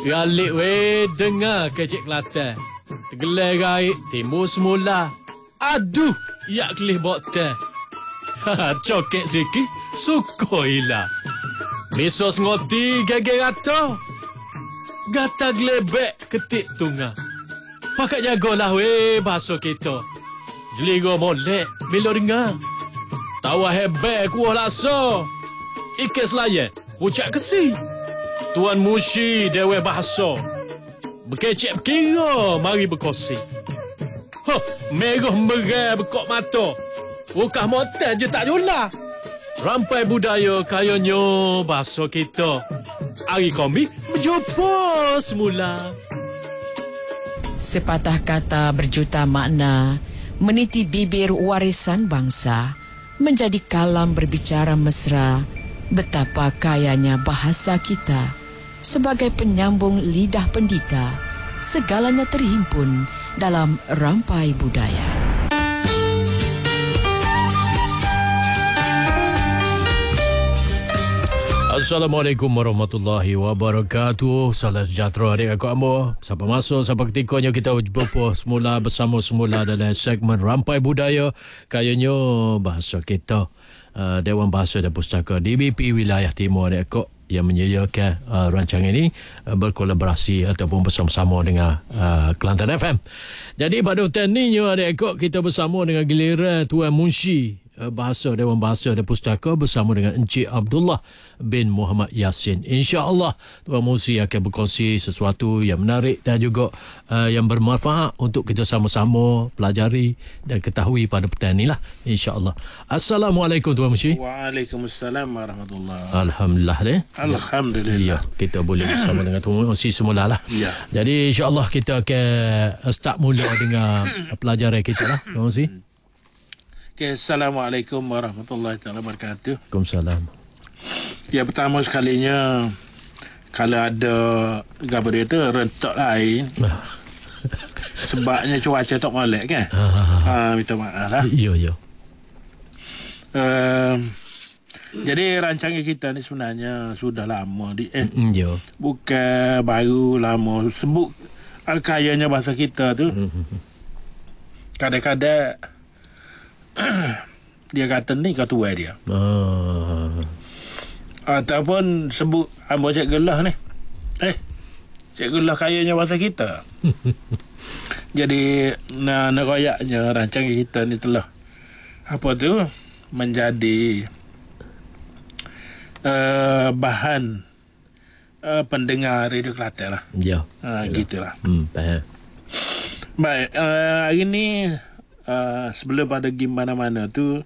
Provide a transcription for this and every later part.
Galik weh, dengar kecik Kelantan. Tergelai gaik, timbul semula. Aduh, yak kelih botol. Cokek sikit, suko hilang. Misos ngoti gege gato. Gata gelebek ketik tunggang. Pakat jagalah weh bahasa kita. Jeligo molek bila dengar. Tawa hebat kuah laksa. Ikat selayan, ucap kesi. Tuan Mushi dewa bahasa. Berkecek berkira, mari berkongsi. Merah merah bekok mata. Ukah motel je tak jula. Rampai budaya kayanya bahasa kita. Hari komik berjumpa semula. Sepatah kata berjuta makna, meniti bibir warisan bangsa, menjadi kalam berbicara mesra. Betapa kayanya bahasa kita. Sebagai penyambung lidah pendita, segalanya terhimpun dalam rampai budaya. Assalamualaikum warahmatullahi wabarakatuh. Salam sejahtera adik kakak ambo. Sampai masa, sampai ketikanya kita berjumpa semula bersama semula dalam segmen Rampai Budaya. Kayanya bahasa kita. Dewan Bahasa dan Pustaka DBP Wilayah Timur adik kakak yang menyediakan rancangan ini berkolaborasi ataupun bersama-sama dengan Kelantan FM. Jadi pada hutan ni adik kakak kita bersama dengan giliran Tuan Munshi Bahasa Dewan Bahasa dan Pustaka bersama dengan Encik Abdullah bin Muhammad Yassin. InsyaAllah Tuan Musi akan berkongsi sesuatu yang menarik dan juga yang bermanfaat untuk kita sama-sama pelajari dan ketahui pada petang ni lah, insyaAllah. Assalamualaikum Tuan Musi. Waalaikumsalam warahmatullahi. Alhamdulillah deh. Alhamdulillah. Ya, kita boleh bersama dengan Tuan Musi semula lah. Ya. Jadi insyaAllah kita akan start mula dengan pelajaran kita lah Tuan Musi. Okay, Assalamualaikum warahmatullahi wabarakatuh. Waalaikumsalam. Ya, pertama sekalinya kalau ada gambar itu rentak lain sebabnya cuaca tak molek kan. Minta maaf lah. Ya. Jadi rancangan kita ni sebenarnya sudah lama Ya. bukan baru, lama. Sebut kayanya bahasa kita tu kadang-kadang dia kata ni ketua dia. Ataupun sebut ambo Cik Gelah ni. Cik Gelah kayanya bahasa kita. Jadi nak royaknya rancangan kita ni telah menjadi bahan pendengar Radio Kelantan lah. Ya. Gitulah. Faham. Baik, hari ni sebelum pada game mana-mana tu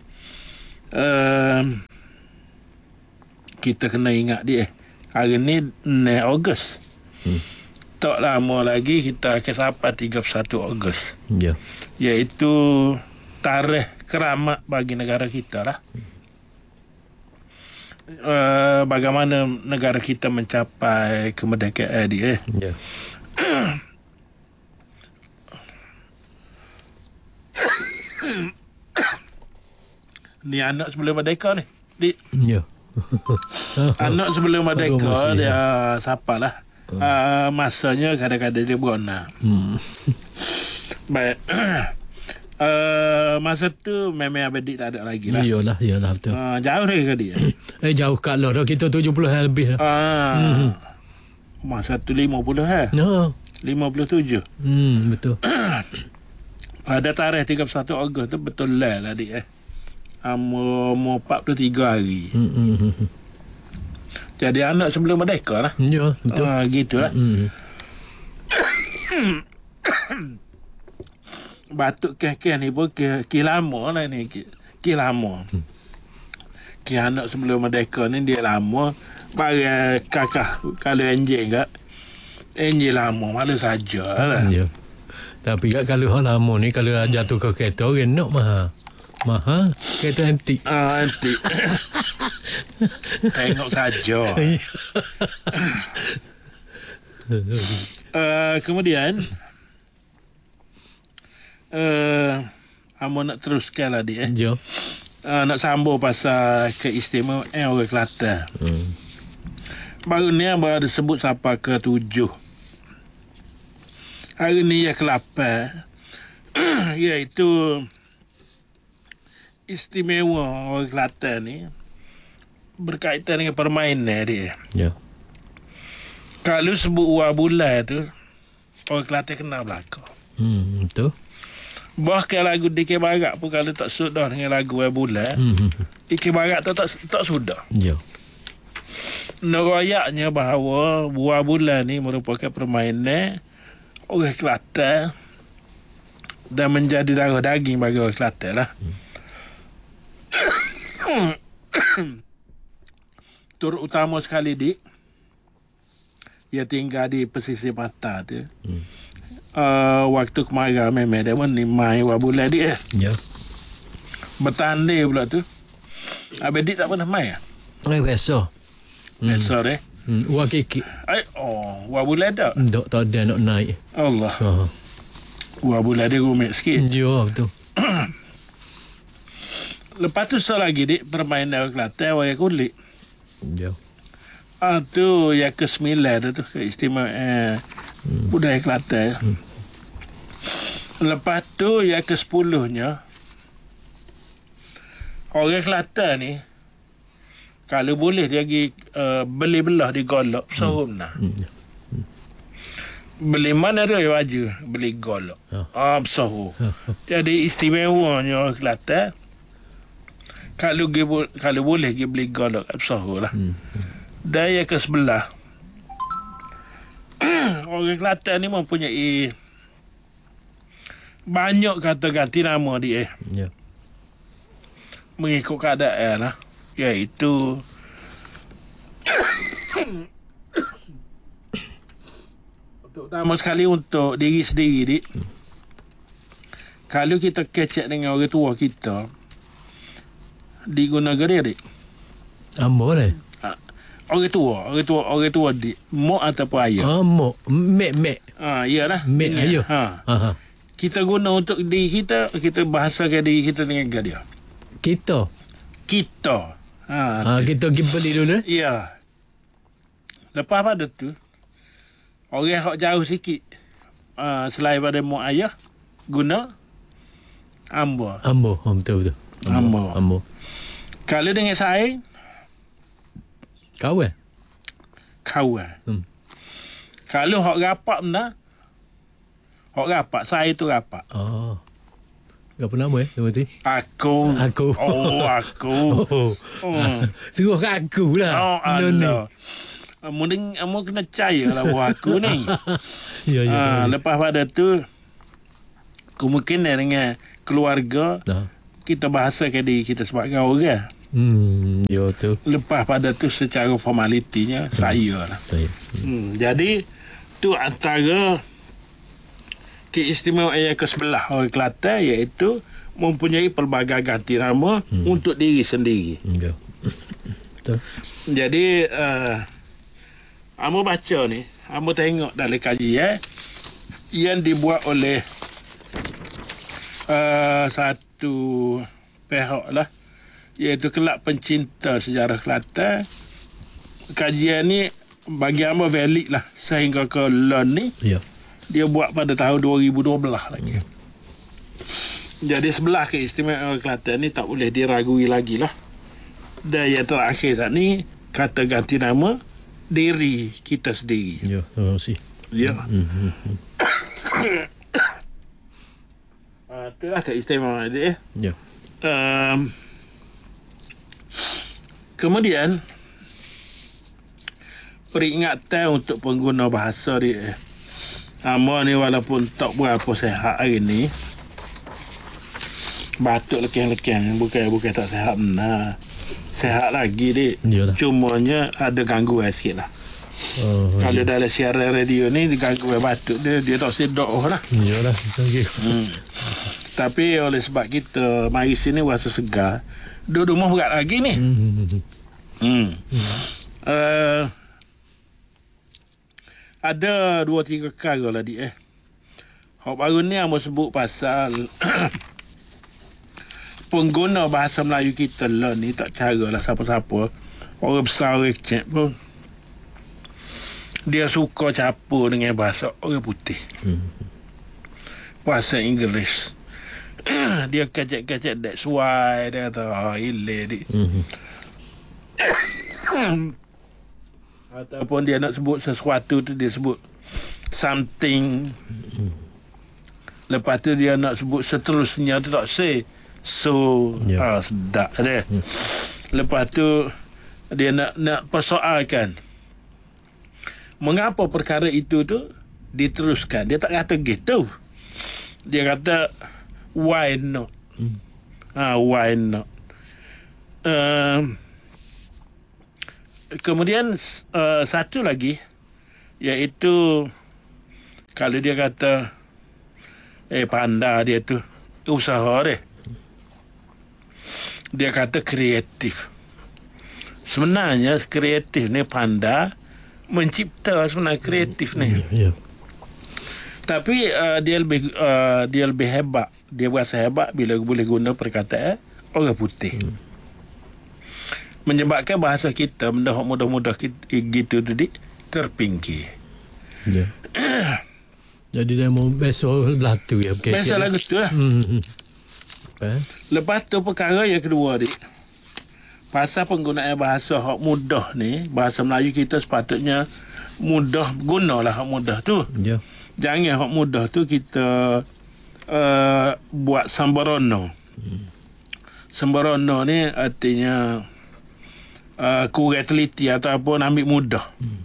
kita kena ingat dia hari ni 9 Ogos. Tak lama lagi kita akan sampai 31 Ogos. Ya. Iaitu tarikh keramat bagi negara kita lah. Bagaimana negara kita mencapai kemerdekaan dia. Ya. Ni anak sebelum merdeka ni. Ya. Anak sebelum merdeka Bagus, dia siapa lah. Masanya kadang-kadang dia beronah. Baik. Masa tu memang adik tak ada lagi lah. Iyalah betul. Jauh lagi ke dia. Jauh kat lah kita 70 lebih lah. Masa tu 50 No. 57. Betul. Pada tarikh 31 Ogos tu betul lah adik umur 43 hari. Jadi anak sebelum merdeka lah. Ya, betul. Gitulah. Batuk keh ni pun lama lah ni. Lama. Anak sebelum merdeka ni dia lama. Bagai kakak kalau enjing kat. Enjing lama malu saja lah. Ya. Tapi kalau lama ni kalau jatuh ke kereta orang nak mahal kereta antik. Antik. Tengok saja. Kemudian Amo nak teruskan lah dia. Ya. Nak sambung pasal keistimewaan orang Kelantan. Baru ni Amo ada sebut siapa ke 7 Hari ni ya ke-8 iaitu istimewa orang Kelantan ni berkaitan dengan permainan dia. Ya. Kalau sebut Uar Bulan tu, orang Kelantan kenal belakang. Betul. Bahkan lagu DK Barat pun kalau tak sudah dengan lagu Uar Bulan, DK Barat tu tak sudah. Ya. Neroyaknya bahawa Uar Bulan ni merupakan permainan orang Kelantan dan menjadi darah daging bagi orang Kelantan lah. Turut utama sekali dia tinggal di pesisir pantai tu. Waktu kemarin memang dia main Uar Bulan dia. Ya. Bertanding pula tu. Habis Dik tak pernah main. Biasa. Biasa deh. Uar kiki. Uar Bulan tak? Tak ada nak naik. Allah. Uar Bulan dia rumit sikit. Ya, betul. Lepas tu lagi Dik, permainan orang Kelantan wayang kulit. Ya. Tu yang ke-9 tu keistimewaan budaya Kelantan. Lepas tu yang ke-10-nya orang Kelantan ni kalau boleh dia pergi beli belah di golok sahum nah. Beli mana dia baju beli golok. Sahum. Jadi istimewanya orang Kelantan kalau boleh pergi beli golok sahum lah. Dan yang ke-11 orang Kelantan ni mempunyai banyak kata ganti nama dia. Ya. Mengikut keadaan lah. Iaitu terutama sekali untuk diri sendiri Dik. Kalau kita kecek dengan orang tua kita digunakan dia Dik. Ambo lah. Orang tua Dik. Mak ataupun ayah. Mak. Mek. Iyalah. Mek ayah. Kita guna untuk diri kita bahasakan diri kita dengan dia. Kita. Kita pergi beli dulu. Ya. Lepas pada tu orang yang jauh sikit selain pada mak ayah guna ambo. Betul. Ambo. Kalau dengan saya kawan. Kalau hak rapat benda hak rapat saya tu rapat. Apa nama berarti? Aku. Aku. Suruh kat aku lah. No. Amu kena percaya lah buat aku ni. Ya. Lepas pada tu kemungkinan dengan keluarga kita bahasakan diri kita sebagai orang. Ya tu. Lepas pada tu secara formalitinya saya lah. Jadi tu antara keistimewaan yang ke-11 orang Kelantan iaitu mempunyai pelbagai ganti nama untuk diri sendiri. Ya. Betul. Jadi Amo baca ni, Amo tengok dalam kajian yang dibuat oleh satu pihak lah, iaitu Kelab Pencinta Sejarah Kelantan. Kajian ni bagi Amo valid lah sehingga ke LUN ni. Ya. Dia buat pada tahun 2012 lagi. Jadi sebelah keistimewaan orang Kelantan ni tak boleh diragui lagi lah. Dan yang terakhir saat ni kata ganti nama diri kita sendiri. Ya, terima kasih. Ya. Itulah keistimewaan dia. Ya. Kemudian peringatan untuk pengguna bahasa dia. Amo ni walaupun tak berapa sihat hari ni, batuk lekang-lekang, bukan tak sihat benar. Sihat lagi dik. Yalah. Cumanya ada gangguan sikit lah. Kalau dalam siaran radio ni gangguan batuk dia tak sedap lah. Iyalah. Tapi oleh sebab kita mari sini rasa segar, duduk rumah berat lagi ni. Ada 2-3 perkara lah dik. Hak baru ni amo sebut pasal pengguna bahasa Melayu kita lah ni tak cara lah siapa-siapa. Orang besar orang kecil pun dia suka campur dengan bahasa orang putih. bahasa Inggeris. Dia kecek-kecek that's why dia kata ile ni. Ataupun dia nak sebut sesuatu tu dia sebut something. Lepas tu dia nak sebut seterusnya tu tak say so. Sedap dia. Lepas tu dia nak persoalkan mengapa perkara itu tu diteruskan. Dia tak kata gitu. Dia kata why not. Why not. Kemudian satu lagi, iaitu kalau dia kata pandai dia tu usaha dia. Dia kata kreatif. Sebenarnya kreatif ni pandai mencipta, sebenarnya kreatif ni. Tapi dia lebih hebat. Dia berasa hebat bila boleh guna perkataan orang putih. Menyebabkan bahasa kita benda mudah-mudah gitu tadi terpingkir. Jadi dia mau besok latu ya. Besok lagu tu lah. Lepas tu perkara yang kedua ni, pasal penggunaan bahasa hak mudah ni, bahasa Melayu kita sepatutnya mudah, gunalah hak mudah tu. Jangan hak mudah tu kita buat sembrono. Sembrono ni artinya kurang teliti ataupun ambil mudah.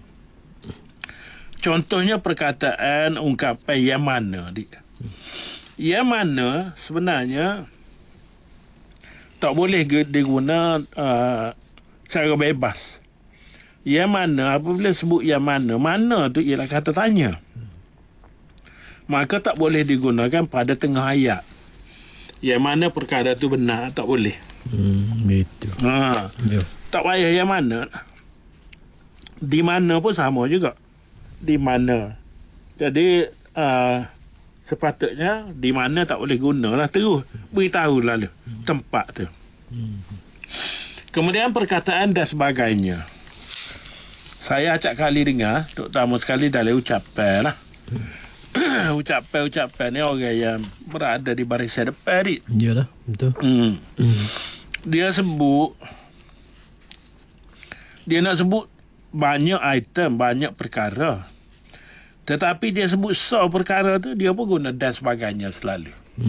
Contohnya perkataan ungkapan yang mana dia. Yang mana sebenarnya tak boleh diguna secara bebas. Yang mana, apabila sebut yang mana tu ialah kata tanya. Maka tak boleh digunakan pada tengah ayat. Yang mana perkara tu benar, tak boleh. Gitu. Tak payah yang mana. Di mana pun sama juga. Di mana. Jadi sepatutnya di mana tak boleh guna lah. Terus beritahu lalu tempat tu. Kemudian perkataan dan sebagainya. Saya acap kali dengar, terutama sekali dalam ucapan lah. Ucapan ni orang yang berada di barisan depan ni. Iyalah, betul. Dia sebut, dia nak sebut banyak item, banyak perkara. Tetapi dia sebut perkara tu, dia pun guna dan sebagainya selalu.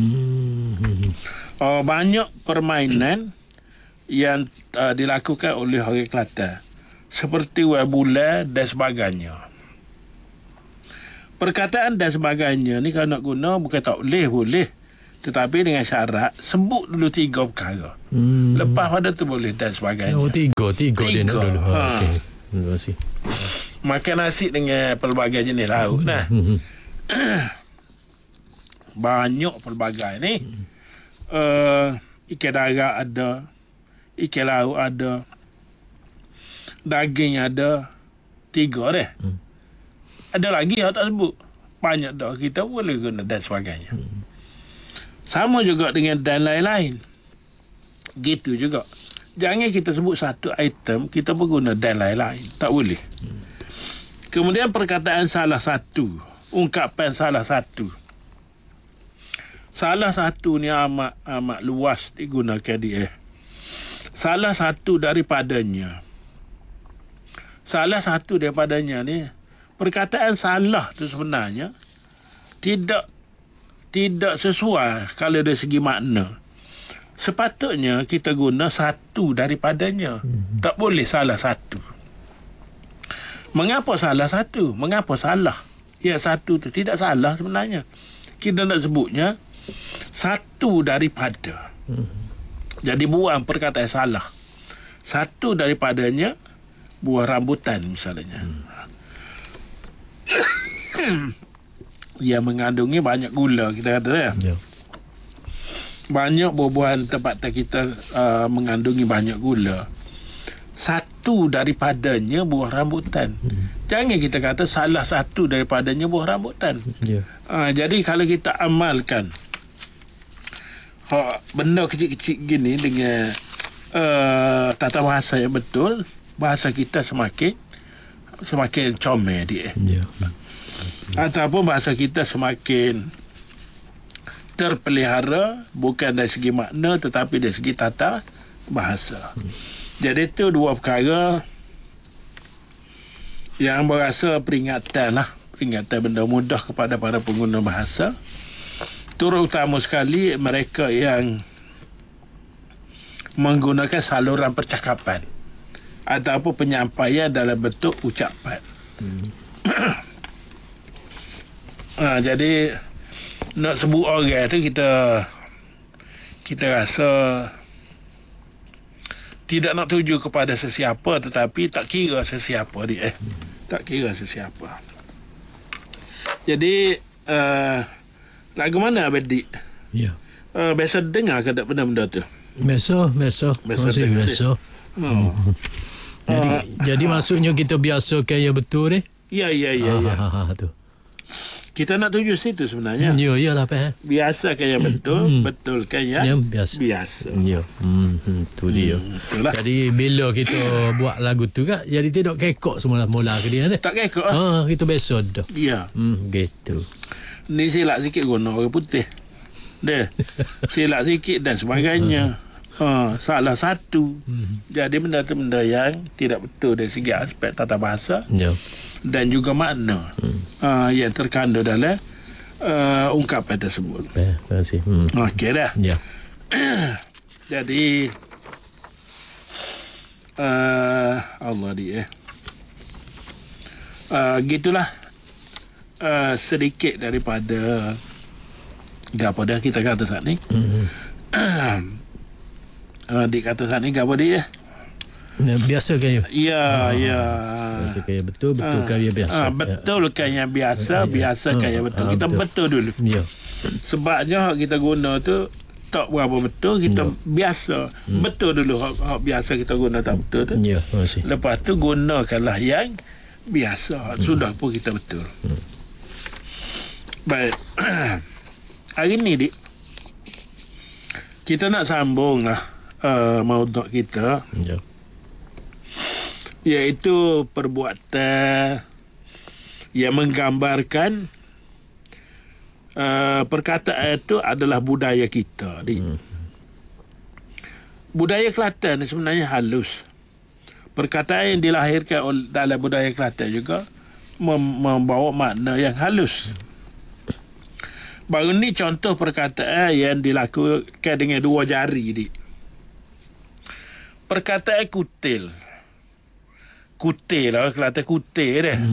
Banyak permainan yang dilakukan oleh orang Kelantan. Seperti bulan dan sebagainya. Perkataan dan sebagainya ni kalau nak guna bukan tak boleh. Tetapi dengan syarat sebut dulu 3 perkara. Lepas pada tu boleh dan sebagainya. Tiga dia nak dulu. Okay. Terima kasih. Makan nasi dengan pelbagai jenis lauk nah. Banyak pelbagai ni. Ikan darat ada, ikan laut ada, daging ada, 3 deh. Ada lagi yang tak sebut. Banyak dah, kita boleh guna dan sebagainya. Sama juga dengan dan lain-lain. Gitu juga. Jangan kita sebut satu item, kita pun guna dan lain-lain. Tak boleh. Kemudian perkataan salah satu. Ungkapan salah satu. Salah satu ni amat luas digunakan dia. Salah satu daripadanya. Salah satu daripadanya ni, perkataan salah tu sebenarnya tidak sesuai kalau dari segi makna. Sepatutnya kita guna satu daripadanya. Tak boleh salah satu. Mengapa salah satu? Mengapa salah? Ya, satu tu tidak salah sebenarnya. Kita nak sebutnya satu daripada. Jadi buang perkataan salah. Satu daripadanya buah rambutan misalnya. Yang mengandungi banyak gula, kita kata ya. Banyak buah-buahan tempatan kita mengandungi banyak gula. Satu daripadanya buah rambutan. Jangan kita kata salah satu daripadanya buah rambutan. Jadi kalau kita amalkan benda kecil-kecil gini dengan tata bahasa yang betul, bahasa kita semakin comel dia. Ataupun bahasa kita semakin terpelihara bukan dari segi makna tetapi dari segi tata bahasa. Jadi itu dua perkara yang berasa peringatan benda mudah kepada para pengguna bahasa, terutama sekali mereka yang menggunakan saluran percakapan ataupun penyampaian dalam bentuk ucapan. Jadi nak sebut orang tu kita rasa tidak nak tuju kepada sesiapa, tetapi tak kira sesiapa dia. Tak kira sesiapa. Jadi lagu mana Abedi? Ya. Biasa dengar ke tak benda-benda tu? Biasa. dengar dia. Jadi maksudnya kita biasa kaya betul ni? Ya. Tu. Kita nak tuju situ sebenarnya. Ya, iyalah Pak. Biasa kan yang betul, betul kan yang biasa. Ya. Tu dia. Itulah. Jadi bila kita buat lagu tu kan, jadi tidak kekok semula-mula ke dia ni. Tak kekok Kita biasa dah. Ya. Gitu. Ni silap sikit guna orang putih. Dia. Silap sikit dan sebagainya. Salah satu. Jadi benda tu benda yang tidak betul dari segi aspek tata bahasa. Ya. Dan juga makna yang terkandung dalam ungkapan tersebut. Terima kasih. Okey dah. Ya. Jadi Allah dia gitulah sedikit daripada apa dah kita kata saat ni. Dik kata saat ni apa dia? Biasa kaya. Ya. Biasa kaya betul kaya biasa. Betul kaya biasa, biasa kaya betul. Kita betul dulu. Ya. Sebabnya hak kita guna tu tak berapa betul, kita biasa. Betul dulu hak biasa kita guna tak betul tu. Ya, terima kasih. Lepas tu gunakanlah yang biasa. Sudah pun kita betul. Baik. Hari ni Dik, kita nak sambung lah maudhu kita, Ya. iaitu perbuatan yang menggambarkan perkataan itu adalah budaya kita. Budaya Kelantan ni sebenarnya halus. Perkataan yang dilahirkan dalam budaya Kelantan juga membawa makna yang halus. Baru ni contoh perkataan yang dilakukan dengan dua jari. Perkataan kutil. Kutil lah, Kelantan kutil dia.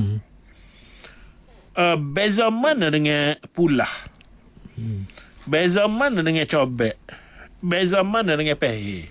Beza mana dengan pulah? Beza mana dengan cobek? Beza mana dengan pehi?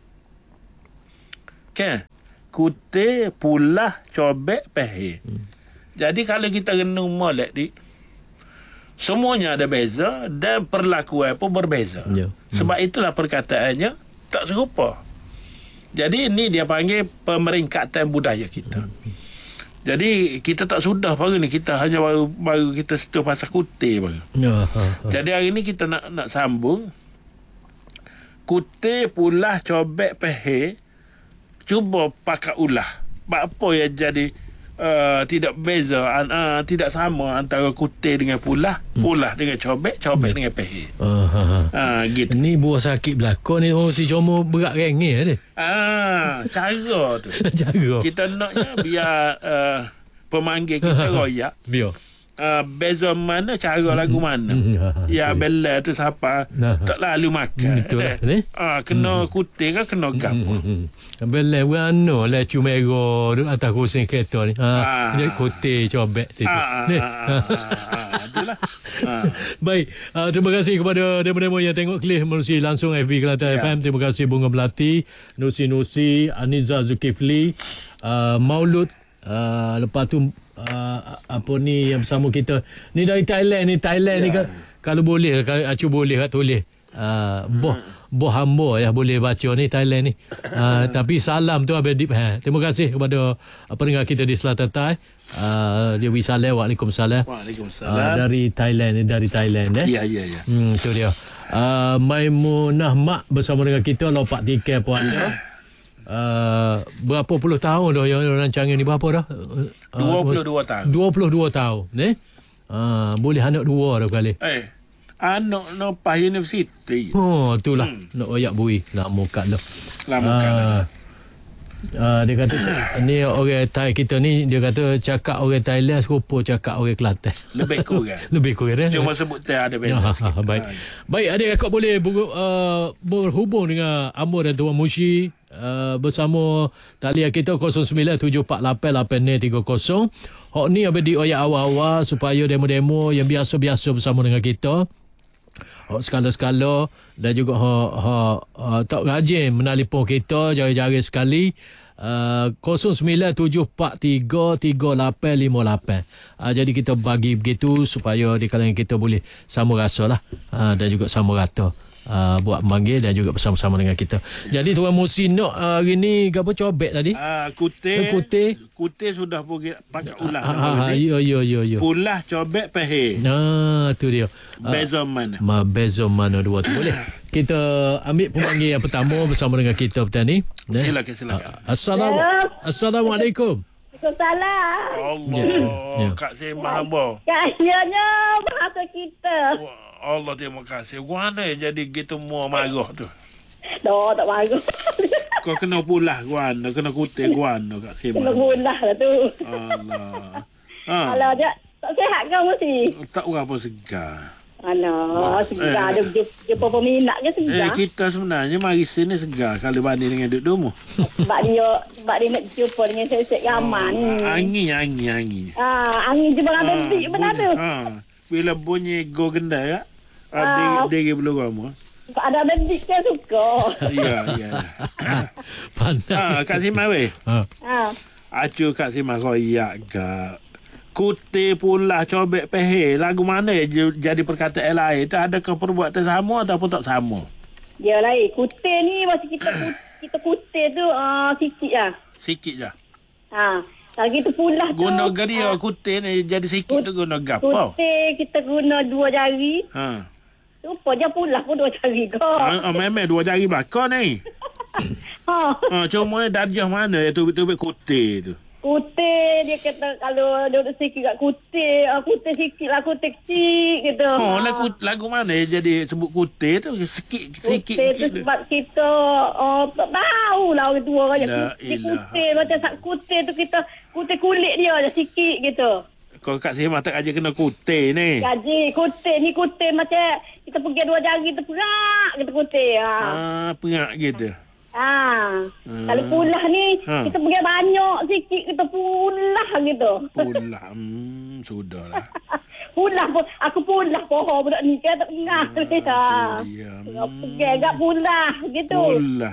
Kan? Kutil, pulah, cobek, pehi. Jadi kalau kita renung molek semuanya ada beza dan perlakuan pun berbeza. Ya. Sebab itulah perkataannya tak serupa. Jadi ini dia panggil pemeringkatan budaya kita. Jadi kita tak sudah baru ni, kita hanya baru kita sentuh pasal kutil baru. Ya. Jadi hari ni kita nak sambung kutil, pulah, cobek, pehe. Cuba pakai ulah. Apa yang jadi tidak beza, tidak sama antara kutil dengan pulah, pulah dengan cobek, cobek dengan pehe. Gitu. Ni buah sakit belakang ni, si Jomo berat rengeh ni. Cara tu. Cara. Kita naknya biar pemanggil kita royak. Biar. Beza mana, cara lagu mana. Ya bela tu siapa tak lalu makan. Betul lah ni. Kena kutil kan, kena gapo. Bela wano lah cuma ego atas kursi kereta ni. Dia kote cobek situ. Ni. Itulah. Baik, terima kasih kepada demo-demo yang tengok klip melalui langsung FB Kelantan FM. Terima kasih Bunga Belati, Nusi, Aniza Zulkifli, Maulud, lepas tu apa ni yang bersama kita ni dari Thailand ni kan, kalau boleh acu boleh kat tulis boh hamba ya boleh baca ni Thailand ni. Tapi salam tu Abang Dip. Terima kasih kepada pendengar kita di Selatan Thai. Dia wisalam, Waalaikumsalam. Dari Thailand Ya. Itu dia. Maimunah Mak bersama dengan kita lopak tiket puan dah. Berapa puluh tahun dah yang rancangan ni, berapa dah? 22 tahun. 22 tahun ni. Boleh anak dua dah kali. anak lepas universiti. Oh, itulah. Nak oyak bui. Lama kat lo. Lama kan. Dia kata ni orang Thai kita ni, dia kata cakap orang Thailand serupa cakap orang Kelantan. Lebih kurang. Lebih kurang. Cuma sebut tak ada beza. Baik. Baik, adik kakak boleh berhubung dengan Amor dan Tuan Mushi bersama talian kita 0974888030. Hok ni apa dioyak awal-awal supaya demo-demo yang biasa-biasa bersama dengan kita. Hok skala-skala dan juga tak rajin menelpon kita jari-jari sekali. 0974338858. Jadi kita bagi begitu supaya di kalangan kita boleh sama rasa lah, dan juga sama rata buat memanggil dan juga bersama-sama dengan kita. Jadi Tuan Musi nak hari ni apa cobek tadi? Kutih sudah pergi pakai ulah. Ya. Ulah cobek pehe. Tu dia. Bezo mana? Bezo mana dua tu. Boleh. Kita ambil pemanggil yang pertama bersama dengan kita petang ni. Silakan. Assalamualaikum. Salam. Allah, Kak Sembah hamba. Kasihannya bahasa kita. Allah, terima kasih. Guana jadi gitu mau marah tu. Tak marah. Kau kena pulah guana, kena kutih guana Kak Sembah. Kena pulah lah tu. Allah. Kalau je tak sihat kau mesti. Tak berapa segar. Alah, segar. Dia jumpa peminat ke segar. Kita sebenarnya mari sini segar kalau banding dengan duduk rumah. Sebab dia nak jumpa dengan sesek ramai ni. Angin. Angin je barang bedik benar tu. Bila bunyi go gendai dia belum ramah. Ada bedik ke suka. Ya. Pandai. Kak Simah weh. Acu Kak Simah royak ke. Kutih pula cobek pehe. Lagu mana jadi perkataan lain? Adakah perbuatan sama ataupun tak sama? Dia lain. Kutih ni masa kita kutih tu sikit lah. Sikit je. Lagi tu pula tu. Guna geria kutih ni jadi sikit tu guna gap. Kutih kita guna 2 jari. Lupa je pula pun 2 jari kau. Memang 2 jari belakang ni. Cuma darjah mana tu kutih tu. Kutih dia kata kalau duduk sikit kat kutih sikit lah, kutih kecil gitu. Lagu mana jadi sebut kutih tu sikit kutih tu sebab kita tak tahu lah orang tua kata kutih macam sak kutih tu kita kutih kulit dia je sikit gitu. Kau Kak Simah tak aja kena kutih ni. Gaji kutih ni kutih macam kita pergi 2 jari kita perak kita kutih. Perak gitu. Kalau pulah ni kita pergi banyak sikit kita pulah gitu. Pulah sudahlah. Pulah pun aku pulah pohon budak ni kan tak dengar. Pergi agak pulah gitu. Pulah.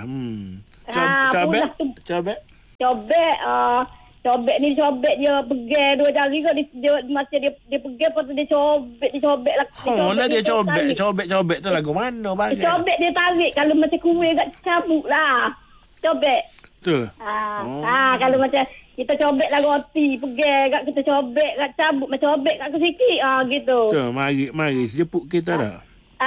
Cobek ni dia pergi 2 jari kau dia masa dia pergi lepas tu dia cobek lah. Dia cobek tu lagu mana bagi? Cobek dia tarik kalau macam kuih kat cabut lah. Cobek. Tu. Kalau macam kita cobek lah roti pergi kat kita cobek kat cabut macam cobek kat sikit gitu. Tu mari jemput kita dah.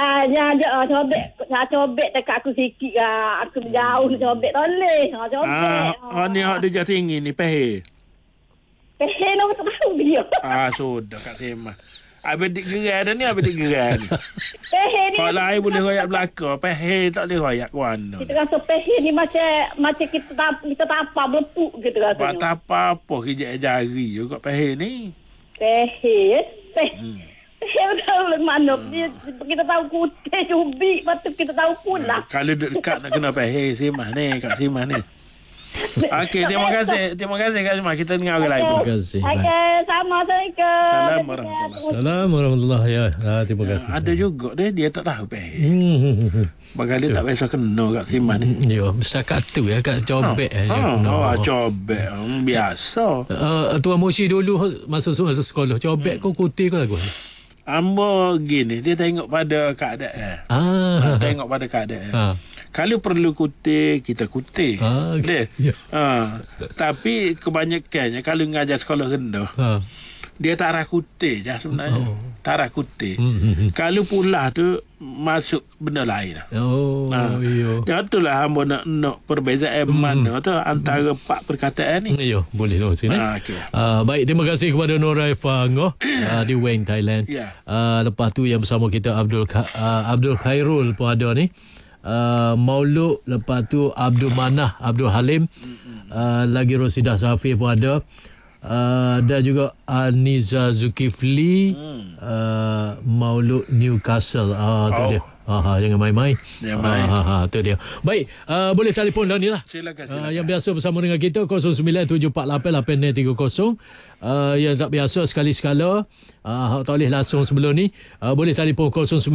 Cobek dekat aku sikit lah. Aku jauh cobek toleh. Cobek. Ni hak dia tinggi ni pehe. Pehe nak tak tahu dia. Sudah Kak Simah. Habis dik gerai dah ni, ni. Pehe ni. Kalau lain boleh royak belakang, pehe tak boleh royak mana. Kita rasa pehe ni macam kita tapar belepuk gitu rasanya. Buat apa kerja jari juga pehe ni. Pehe tahu mana kita tahu kutih cubik patut kita tahu pula. Kalau dekat nak kena pehe Simah ni Kak Simah ni. Okey, terima kasih Kak Simah. Kita dengar orang lain. Terima kasih. Assalamualaikum. Salam warahmatullahi wabarakatuh. Terima kasih. Ada juga dia tak tahu pehe. Bagai dia tak biasa kena Kak Simah ni. Ya, setakat tu ya kat cobek cobek biasa. Tuan Musi dulu masa sekolah cobek kau kutih kau lagu. Amba gini, dia tengok pada keadaan. Tengok pada keadaan. Kalau perlu kutih, kita kutih. Okay. Tapi kebanyakannya kalau ngajar sekolah rendah, Dia tarah kutih je sebenarnya. Tarah kutih. Kalau pulah tu masuk benda lain. Iya. Jangan itulah hamba nak perbezaan mana tu antara empat perkataan ni. Iya, boleh tu sini. Okay. Baik, terima kasih kepada Norai Fangoh di Weng, Thailand. Ya. Lepas tu yang bersama kita Abdul Khairul pun ada ni. Mauluk, lepas tu Abdul Manah, Abdul Halim, lagi Rosidah Safi pun ada. Dan juga Aniza Zulkifli, Mauluk Newcastle. Tu dia. Jangan main-main. Tu dia. Baik, boleh telefon dah ni lah. Silakan. Yang biasa bersama dengan kita 09748830. Yang tak biasa sekali-sekala tak boleh langsung sebelum ni, boleh telefon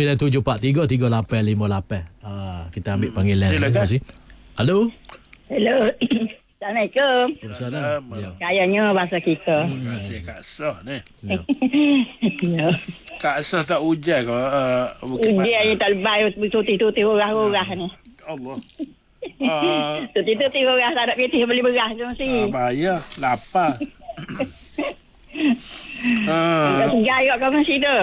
0974333858. Kita ambil panggilan. Terima kasih. Halo. Hello. Assalamualaikum. Waalaikumsalam. Kayaknya bahasa kita. Terima kasih Kak Soh ni. Ya. Kak Soh tak hujan kau. Dia yang tak lebay tuti-tuti orang-orang ni. Allah. Tuti-tuti orang tak ada kereta beli beras tu mesti. Bahaya. Lapar. Tak sejarah kau mesti tu.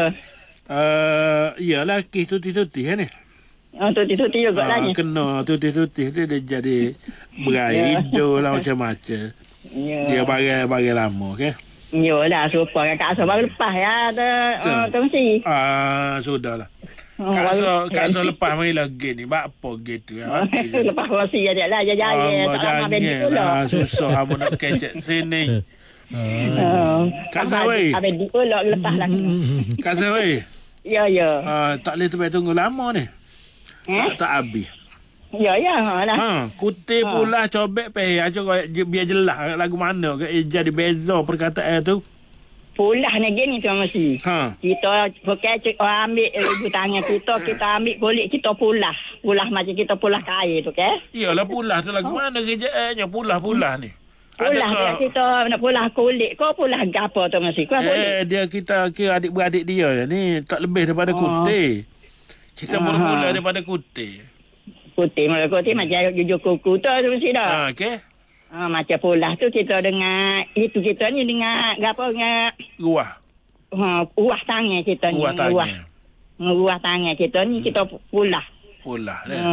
Iyalah kes tuti-tuti ni. Tuti-tuti juga lagi. Kena tuti-tuti dia jadi berair hidung lah macam-macam. Dia bagai lama ke? Yolah, serupa dengan Kak Asal baru lepas ya. Tu mesti. Sudahlah. Kak Asal lepas main lagi ni. Buat apa gitu ya? Lepas kursi je lah. Jaya-jaya. Tak lama bendi pula. Susah kamu nak kecek sini. Kak Asal weh. Bendi pula lepas lah. Kak Asal weh. Ya. Tak boleh tempat tunggu lama ni. Tak habis. Ya lah. Kutip pula cobek peh aja biar jelas lagu mana ke jadi beza perkataan tu. Pulah ni gini tu mesti. Kita pakai ambil ibu tangan kita ambil kulit kita pulah. Pulah macam kita pulah kain tu ke? Iyalah pulah tu lagu mana kerjaannya pulah ni. Pulah kita nak pulah kulit. Kau pulah gapo tu mesti. Kau kulit. Dia kita kira adik-beradik dia ni tak lebih daripada kutip. Kita bermula daripada kutip. Kutip macam jujur kuku tu mesti dah. Okey. Macam pulah tu kita dengar itu kita ni dengar gapo dengan Ruah. Ruah tangan kita ni. Ruah tangan kita ni kita pulah. Pulah ni.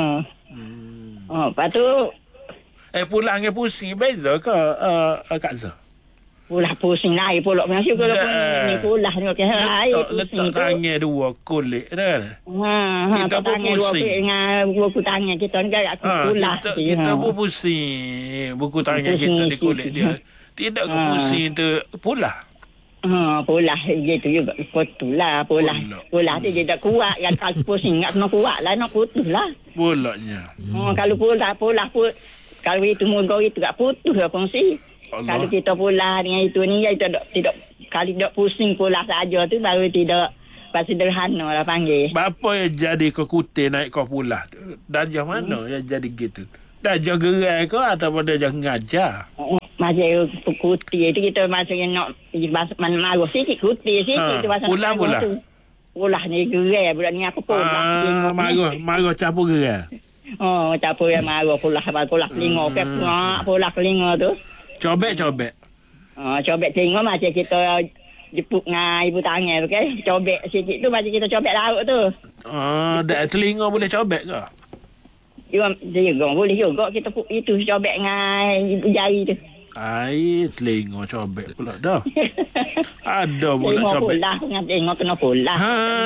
Lepas tu pulah dengan pusing beza ke Kak Zah? Pulah pusing lain pulak punya syukur ni pulah ni okey hai letak tangan dua kulit dah. Kita pun pusing dengan buku tangan kita ni agak pulah. Kita pun pusing buku tangan kita di kulit dia. Tidak ke pusing tu pulah. Pulah gitu juga. Putulah pulah. Pulah tu dia tak kuat kan kalau pusing nak kena kuat lah nak putus lah. Pulaknya. Kalau pulah kalau itu muka itu tak putus apa mesti. Allah. Kalau kita pulah dengan itu ni tidak kalau tidak pusing pulah saja tu baru tidak sederhana lah panggil. Apa yang jadi kau kutip naik kau pulah tu? Darjah mana yang jadi gitu? Darjah gerai kau ataupun darjah ngajar? Macam kutip tu kita maksudnya nak marah sikit kutip sikit tu pulah. Pulah ni gerai budak ni apa pulah. Marah campur gerai. Campur yang marah pulah telinga ke pulah telinga tu. Cobek. Cobek telinga macam kita jepuk dengan ibu tangan tu kan. Cobek sikit tu macam kita cobek laut tu. Telinga boleh cobek ke? Juga boleh juga kita itu cobek dengan ibu jari tu. Telinga cobek pula dah. Ada pula cobek. Pulah dengan telinga kena pulah.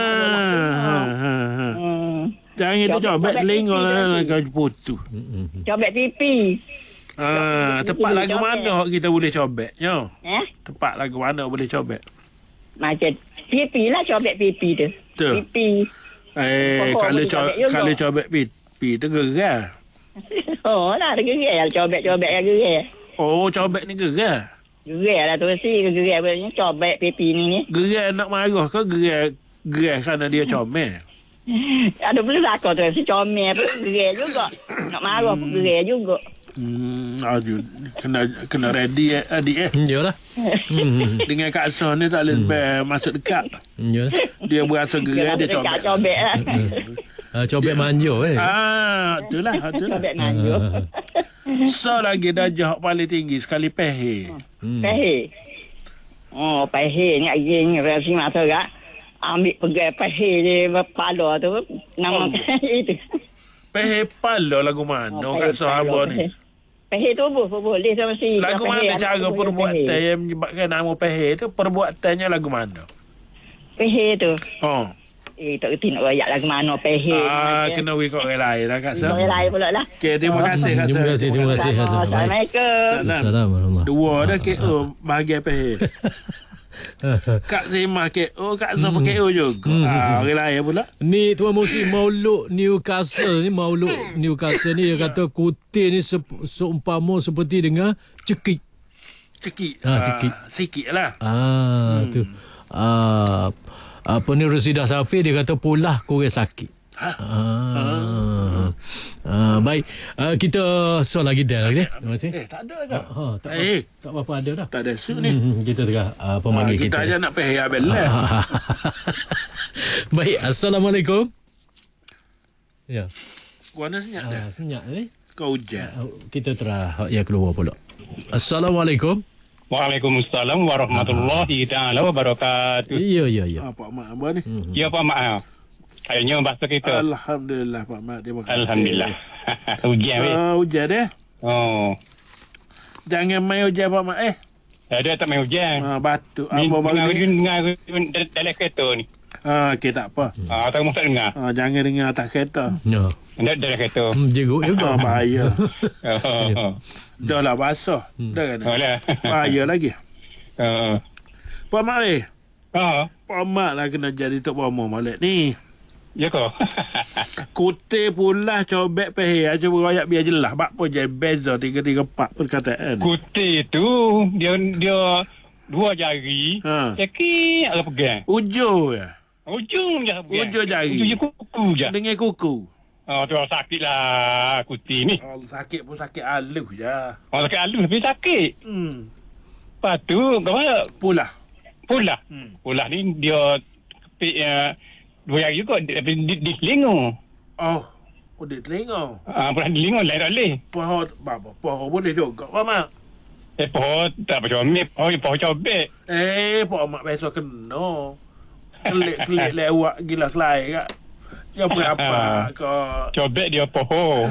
Jangan itu cobek telinga lah kau putus. Cobek pipi. Tepat lagu mana kita boleh cobek? Tepat lagu mana boleh cobek? Macam pipi lah cobek pipi tu. Pipi. Kalau cobek pipi tu gerai. Lah gerai cobek yang gerai. Cobek ni gerai. Gerai lah tu mesti gerai punya cobek pipi ni. Gerai nak marah ke gerai kerana dia comel? Ada boleh lakar tu si comel pun gerai juga. Nak marah pun gerai juga. Kena ready adik Yalah. Dengan Kak Soh ni tak boleh masuk dekat. Yalah. Dia berasa gerai dia cobek. Cobek lah. Cobek manjo Itulah. Cobek manjo. So lagi darjah paling tinggi sekali pehe. Pehe. Oh, pehe ni aging rasi masa gak. Ambil pegai pehe dia pala tu nama itu. Pehe pala lagu mana kat Sahabat ni? Pehe tu boleh sama si. Lagu mana cara perbuatan yang menyebabkan nama pehe tu? Perbuatannya lagu mana? Pehe tu. Oh. Tak kerti nak rayak lagu mana pehe. Kena wikut orang lain lah Kak Sa. Orang lain pula lah. Okay, terima kasih Kak Sa. Terima kasih Kak Sa. Assalamualaikum. Assalamualaikum. Dua dah KO bahagian pehe. Kak Zima KO, Kak Sa pun KO juga. Orang lain pula. Ni Tuan Musi Maulud Newcastle ni dia kata kutil ni seumpama seperti dengan cekik. Cekik. Cekik. Sikit lah. Tu. Apa ni Rasidah Safir dia kata pulah kurang sakit. Baik. Kita soal lagi dah lagi. Terima kasih. Tak ada lagi. Tak apa ada dah. Tak ada su ni. Kita tengah pemanggil kita aja nak pergi abel lah. Baik. Assalamualaikum. Ya. Kuana senyap dah. Senyap ni. Kau hujan. Kita terah ya keluar pula. Assalamualaikum. Waalaikumsalam warahmatullahi taala wabarakatuh. Ya. Pak Mak apa ni? Ya Pak Mak. Kayaknya bahasa kita. Alhamdulillah Pak Mak. Terima kasih. Alhamdulillah. Hujan weh. Hujan deh. Oh. Jangan main hujan Pak Mak Dia tak main hujan. Batuk. Ni Apa bagi ni? dengar dalam kereta ni. Okey tak apa. Tak mahu tak dengar. Jangan dengar atas kereta. Ya. Dalam kereta. Jeruk juga. Bahaya. Oh. Dah lah basah. Dah kan? Alah. Bahaya lagi. Pak Mak Pak Mak lah kena jadi Tok Bomo Malik ni. Ya kau. Kutil pula cobek pehe. Cuba royak biar jelas. Bak pun jadi beza 3-3-4 perkataan. Kutil tu dia dua jari. Sakit agak pegang. Ujung je. Ujung je pegang. Ujung jari. Ujung je kuku je. Dengan kuku. Tu sakit lah kutil ni. Sakit pun sakit halus je. Sakit halus tapi sakit. Lepas tu kau mana? Pulah ni dia kepik dua jari juga di telinga. Di telinga. Pulah di telinga lain tak boleh. Pohon boleh juga Pak Mak. Pohon tak macam pohon cobek. Pak Mak biasa kena. Kelik lewat gila kelai kak. Ya berapa kau? Cobek dia pohon.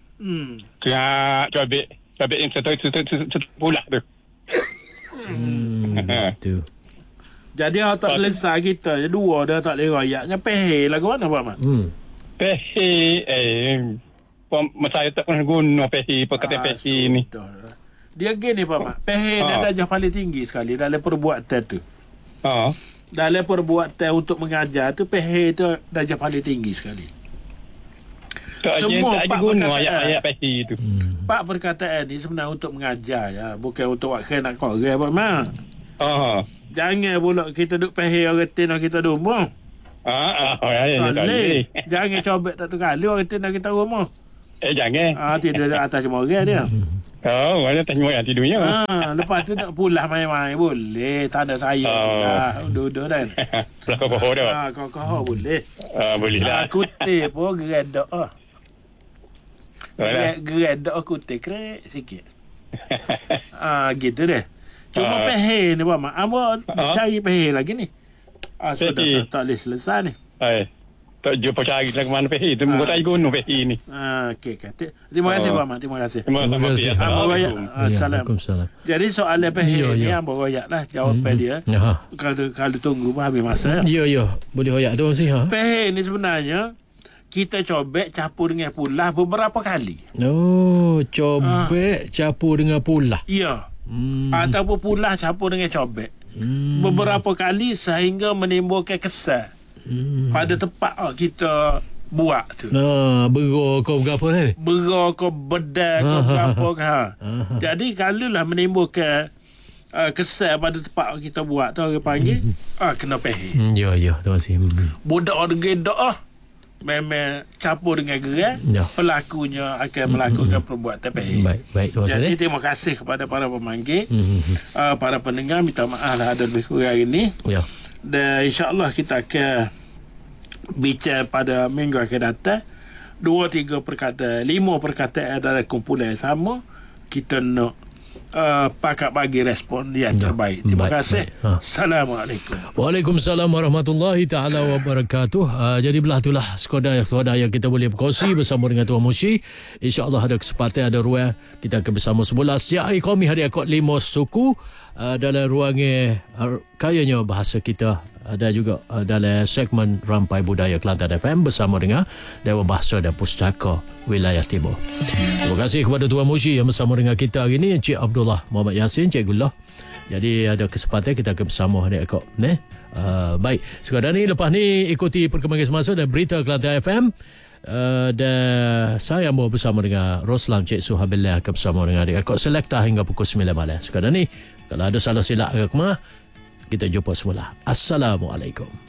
Cobek yang satu pulah tu. Tu. Jadi orang tak selesai kita. Dua dah tak boleh royaknya. Pehe lagu mana Pak Mak? Pehe. Saya tak pernah guna pehe. Perkataan pehe ni. Dia gini Pak Mak. Pehe dia darjah paling tinggi sekali dalam perbuatan tu. Dalam perbuatan untuk mengajar tu, pehe tu darjah paling tinggi sekali. Semua pak ayat pehe tu. Pak perkataan ni sebenarnya untuk mengajar ya. Bukan untuk wakil nak korang Pak Mak. Jangan pula kita duk pehe orang tina kita rumah. Jangan cobek tak tu kali orang tina kita rumah. Jangan. Tidur di atas morang dia. Mana atas morang tidurnya. Lepas tu nak pulah main-main boleh. Tanda saya dah. Duduk kan. Pulah kokoh dah. Kokoh boleh. Boleh lah. Kutip pun geredok. Geredok kutip krek sikit. Gitu deh. Cuma pehe ni Pak Mak. Abang cari pehe lagi ni. Sudah tak boleh selesai ni. Tak jumpa cari lagi mana pehe tu. Muka tak guna pehe ni. Okey. Terima kasih Pak Mak. Terima kasih. Terima kasih. Assalamualaikum. Jadi soalan pehe ni abang royak lah jawapan dia. Kalau tunggu pun habis masa. Ya. Boleh royak tu mesti. Pehe ni sebenarnya kita cobek campur dengan pulah beberapa kali. Cobek campur dengan pulah. Ya. Ataupun pulah campur dengan cobek. Beberapa kali sehingga menimbulkan kesan pada tempat kita buat tu. Berok kau berapa ni? Berok kau bedal kau berapa. Jadi kalaulah menimbulkan kesan pada tempat kita buat tu orang panggil kena pehe. Ya, terima kasih. Budak orang gedok memang campur dengan gerak, pelakunya akan melakukan perbuatan pehe. Baik. Jadi terima kasih kepada para pemanggil, para pendengar. Minta maaf lah ada lebih kurang hari ini. Dan insyaAllah kita akan bicara pada minggu akan datang 2-3 perkataan, 5 perkataan dalam kumpulan yang sama. Kita nak pakak bagi respon yang terbaik. Terima kasih. Assalamualaikum. Waalaikumsalam warahmatullahi ta'ala wabarakatuh. Jadi belah itulah skoda yang kita boleh berkongsi bersama dengan Tuan Mushi. InsyaAllah ada kesempatan, ada ruang kita akan bersama semula sejak hari kami hari akad 5 suku dalam ruangnya kayanya bahasa kita. Ada juga dalam segmen Rampai Budaya Kelantan FM bersama dengan Dewan Bahasa dan Pustaka Wilayah Timur. Terima kasih kepada Tuan Mushi yang bersama dengan kita hari ini, Encik Abdullah Muhammad Yassin, Cikgullah. Jadi ada kesempatan kita akan bersama hari akad. Baik, sekadar ni lepas ni ikuti perkembangan semasa dan berita Kelantan FM. Dan saya mau bersama dengan Roslam Cik Suhabillah akan bersama dengan adik akak selekta hingga pukul 9 malam. Sekadar ni kalau ada salah silap ke kemah, kita jumpa semula. Assalamualaikum.